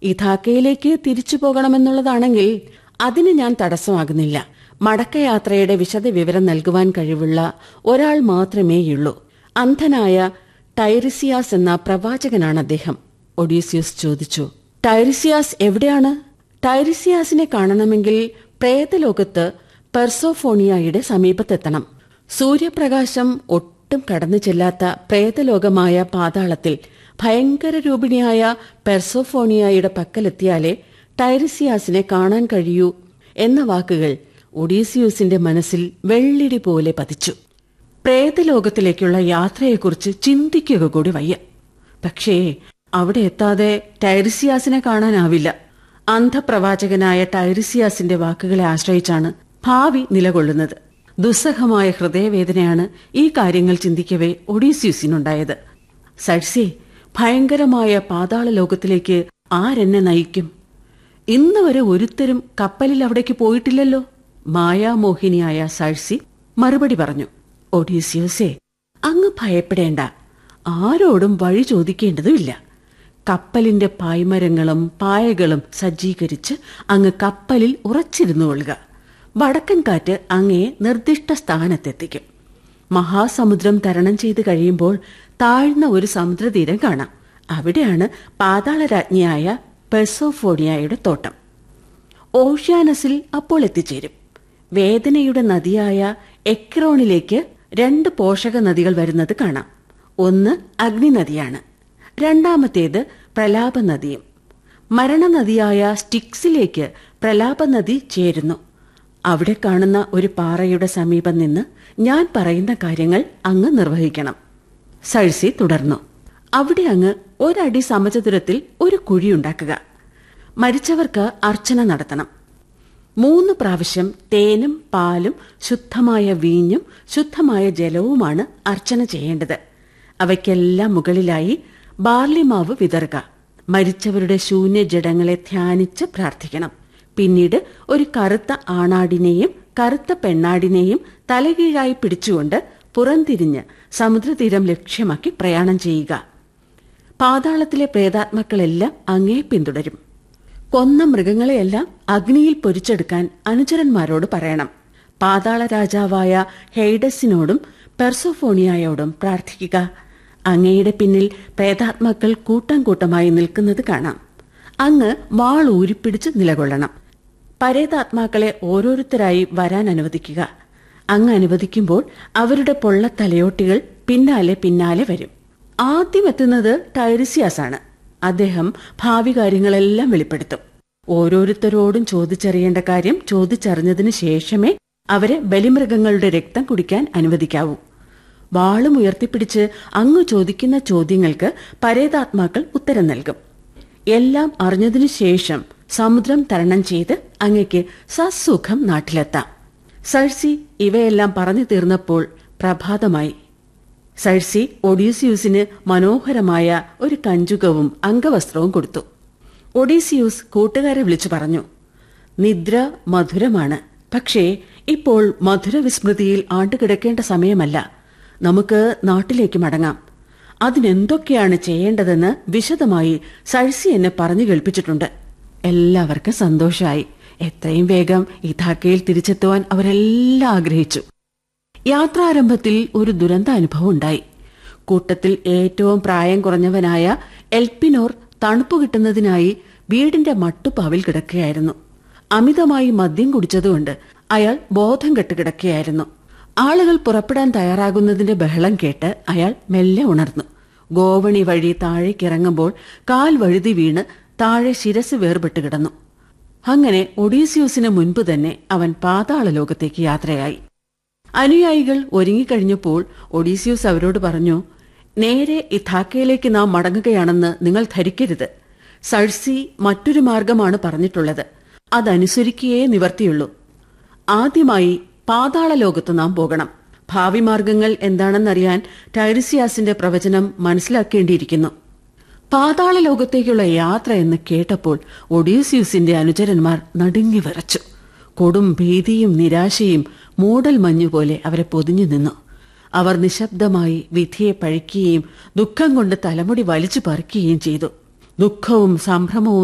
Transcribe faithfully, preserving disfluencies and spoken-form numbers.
ഇഥാക്കയിലേക്ക് തിരിച്ചു പോകണമെന്നുള്ളതാണെങ്കിൽ അതിന് ഞാൻ തടസ്സമാകുന്നില്ല. മടക്കയാത്രയുടെ വിശദ വിവരം നൽകുവാൻ കഴിവുള്ള ഒരാൾ മാത്രമേയുള്ളൂ. അന്ധനായ ടൈറിസിയാസ് എന്ന പ്രവാചകനാണ് അദ്ദേഹം. ഒഡീസിയസ് ചോദിച്ചു. ടൈറിസിയാസ് എവിടെയാണ്? ടൈറിസിയാസിനെ കാണണമെങ്കിൽ പ്രേതലോകത്ത് പെർസോഫോണിയയുടെ സമീപത്തെത്തണം. സൂര്യപ്രകാശം ഒട്ടും കടന്നു ചെല്ലാത്ത പ്രേതലോകമായ പാതാളത്തിൽ ഭയങ്കര രൂപിണിയായ പെർസോഫോണിയയുടെ പക്കലെത്തിയാലേ ടൈറിസിയാസിനെ കാണാൻ കഴിയൂ എന്ന വാക്കുകൾ ഒഡീസിയൂസിന്റെ മനസ്സിൽ വെള്ളിടി പോലെ പതിച്ചു. പ്രേതലോകത്തിലേക്കുള്ള യാത്രയെക്കുറിച്ച് ചിന്തിക്കുക കൂടി വയ്യ. പക്ഷേ അവിടെ എത്താതെ ടൈറിസിയാസിനെ കാണാനാവില്ല. അന്ധപ്രവാചകനായ ടൈറിസിയാസിന്റെ വാക്കുകളെ ആശ്രയിച്ചാണ് ഭാവി നിലകൊള്ളുന്നത്. ദുസ്സഹമായ ഹൃദയവേദനയാണ് ഈ കാര്യങ്ങൾ ചിന്തിക്കവേ ഒഡീസിയൂസിനുണ്ടായത്. സഴ്സി, ഭയങ്കരമായ പാതാള ലോകത്തിലേക്ക് ആരെന്നെ നയിക്കും? ഇന്ന് വരെ ഒരുത്തരും കപ്പലിൽ അവിടേക്ക് പോയിട്ടില്ലല്ലോ. മായാമോഹിനിയായ സഴ്സി മറുപടി പറഞ്ഞു. ഒഡീസിയൂസേ, അങ്ങ് ഭയപ്പെടേണ്ട. ആരോടും വഴി ചോദിക്കേണ്ടതുമില്ല. കപ്പലിന്റെ പായ്മരങ്ങളും പായകളും സജ്ജീകരിച്ച് അങ്ങ് കപ്പലിൽ ഉറച്ചിരുന്നുകൊള്ളുക. വടക്കൻ കാറ്റ് അങ്ങയെ നിർദ്ദിഷ്ട സ്ഥാനത്തെത്തിക്കും. മഹാസമുദ്രം തരണം ചെയ്ത് കഴിയുമ്പോൾ താഴ്ന്ന ഒരു സമുദ്രതീരം കാണാം. അവിടെയാണ് പാതാളരാജ്ഞിയായ പെർസോഫോണിയയുടെ തോട്ടം. ഓഷ്യാനസിൽ അപ്പോൾ എത്തിച്ചേരും. വേദനയുടെ നദിയായ എക്രോണിലേക്ക് രണ്ട് പോഷക നദികൾ വരുന്നത് കാണാം. ഒന്ന് അഗ്നിനദിയാണ്, രണ്ടാമത്തേത് പ്രലാപനദിയും. മരണനദിയായ സ്റ്റിക്സിലേക്ക് പ്രലാപനദി ചേരുന്നു. അവിടെ കാണുന്ന ഒരു പാറയുടെ സമീപം നിന്ന് ഞാൻ പറയുന്ന കാര്യങ്ങൾ അങ്ങ് നിർവഹിക്കണം. സഴ്സി തുടർന്നു. അവിടെ അങ്ങ് ഒരടി സമചതുരത്തിൽ ഒരു കുഴിയുണ്ടാക്കുക. മരിച്ചവർക്ക് അർച്ചന നടത്തണം. മൂന്ന് പ്രാവശ്യം തേനും പാലും ശുദ്ധമായ വീഞ്ഞും ശുദ്ധമായ ജലവുമാണ് അർച്ചന ചെയ്യേണ്ടത്. അവയ്ക്കെല്ലാം മുകളിലായി ബാർലിമാവ് വിതറുക. മരിച്ചവരുടെ ശൂന്യജഡങ്ങളെ ധ്യാനിച്ച് പ്രാർത്ഥിക്കണം. പിന്നീട് ഒരു കറുത്ത ആണാടിനെയും കറുത്ത പെണ്ണാടിനെയും തലകീഴായി പിടിച്ചുകൊണ്ട് പുറംതിരിഞ്ഞ് സമുദ്രതീരം ലക്ഷ്യമാക്കി പ്രയാണം ചെയ്യുക. പാതാളത്തിലെ പ്രേതാത്മാക്കളെല്ലാം അങ്ങേ പിന്തുടരും. കൊന്ന മൃഗങ്ങളെയെല്ലാം അഗ്നിയിൽ പൊരിച്ചെടുക്കാൻ അനുചരന്മാരോട് പറയണം. പാതാള രാജാവായ ഹെയ്ഡസിനോടും പെർസോഫോണിയയോടും പ്രാർത്ഥിക്കുക. അങ്ങയുടെ പിന്നിൽ പ്രേതാത്മാക്കൾ കൂട്ടം കൂട്ടമായി നിൽക്കുന്നത് കാണാം. അങ്ങ് വാൾ ഊരിപ്പിടിച്ച് നിലകൊള്ളണം. പരേതാത്മാക്കളെ ഓരോരുത്തരായി വരാൻ അനുവദിക്കുക. അങ്ങ് അനുവദിക്കുമ്പോൾ അവരുടെ പൊള്ളത്തലയോട്ടികൾ പിന്നാലെ പിന്നാലെ വരും. ആദ്യം എത്തുന്നത് ടൈറിസിയാസാണ്. അദ്ദേഹം ഭാവി കാര്യങ്ങളെല്ലാം വെളിപ്പെടുത്തും. ഓരോരുത്തരോടും ചോദിച്ചറിയേണ്ട കാര്യം ചോദിച്ചറിഞ്ഞതിനു ശേഷമേ അവരെ ബലിമൃഗങ്ങളുടെ രക്തം കുടിക്കാൻ അനുവദിക്കാവൂ. വാളും ഉയർത്തിപ്പിടിച്ച് അങ്ങ് ചോദിക്കുന്ന ചോദ്യങ്ങൾക്ക് പരേതാത്മാക്കൾ ഉത്തരം നൽകും. എല്ലാം അറിഞ്ഞതിനു ശേഷം സമുദ്രം തരണം ചെയ്ത് അങ്ങയ്ക്ക് സസുഖം നാട്ടിലെത്താം. സഴ്സി ഇവയെല്ലാം പറഞ്ഞു തീർന്നപ്പോൾ പ്രഭാതമായി. സഴ്സി ഒഡീസിയൂസിന് മനോഹരമായ ഒരു കഞ്ചുകവും അംഗവസ്ത്രവും കൊടുത്തു. ഒഡീസിയൂസ് കൂട്ടുകാരെ വിളിച്ചു പറഞ്ഞു, നിദ്ര മധുരമാണ്. പക്ഷേ ഇപ്പോൾ മധുരവിസ്മൃതിയിൽ ആണ്ടുകിടക്കേണ്ട സമയമല്ല. നമുക്ക് നാട്ടിലേക്ക് മടങ്ങാം. അതിനെന്തൊക്കെയാണ് ചെയ്യേണ്ടതെന്ന് വിശദമായി സഴ്സി എന്നെ പറഞ്ഞു കേൾപ്പിച്ചിട്ടുണ്ട്. എല്ലാവർക്കും സന്തോഷമായി. എത്രയും വേഗം ഇഥാക്കയിൽ തിരിച്ചെത്തുവാൻ അവരെല്ലാം ആഗ്രഹിച്ചു. യാത്രാരംഭത്തിൽ ഒരു ദുരന്ത അനുഭവം ഉണ്ടായി. കൂട്ടത്തിൽ ഏറ്റവും പ്രായം കുറഞ്ഞവനായ എൽപ്പിനോർ തണുപ്പ് കിട്ടുന്നതിനായി വീടിന്റെ മട്ടുപ്പാവിൽ കിടക്കുകയായിരുന്നു. അമിതമായി മദ്യം കുടിച്ചതുകൊണ്ട് അയാൾ ബോധം കെട്ട് കിടക്കുകയായിരുന്നു. ആളുകൾ പുറപ്പെടാൻ തയ്യാറാകുന്നതിന്റെ ബഹളം കേട്ട് അയാൾ മെല്ലെ ഉണർന്നു. ഗോവണി വഴി താഴേക്കിറങ്ങുമ്പോൾ കാൽ വഴുതി വീണ് താഴെ ശിരസ് വേർപെട്ട് കിടന്നു. അങ്ങനെ ഒഡീസിയൂസിന് മുൻപ് തന്നെ അവൻ പാതാള ലോകത്തേക്ക് യാത്രയായി. അനുയായികൾ ഒരുങ്ങിക്കഴിഞ്ഞപ്പോൾ ഒഡീസിയൂസ് അവരോട് പറഞ്ഞു, നേരെ ഇഥാക്കയിലേക്ക് നാം മടങ്ങുകയാണെന്ന് നിങ്ങൾ ധരിക്കരുത്. സഴ്സി മറ്റൊരു മാർഗമാണ് പറഞ്ഞിട്ടുള്ളത്. അതനുസരിക്കുകയേ നിവർത്തിയുള്ളൂ. ആദ്യമായി പാതാള ലോകത്ത് നാം പോകണം. ഭാവി മാർഗങ്ങൾ എന്താണെന്നറിയാൻ ടൈറിസിയാസിന്റെ പ്രവചനം മനസ്സിലാക്കേണ്ടിയിരിക്കുന്നു. പാതാള ലോകത്തേക്കുള്ള യാത്ര എന്ന് കേട്ടപ്പോൾ ഒഡീസിയൂസിന്റെ അനുചരന്മാർ നടുങ്ങി വിറച്ചു. കൊടും ഭീതിയും നിരാശയും മൂടൽ മഞ്ഞുപോലെ അവരെ പൊതിഞ്ഞു നിന്നു. അവർ നിശബ്ദമായി വിധിയെ പഴിക്കുകയും ദുഃഖം കൊണ്ട് തലമുടി വലിച്ചു പറിക്കുകയും ചെയ്തു. ദുഃഖവും സംഭ്രമവും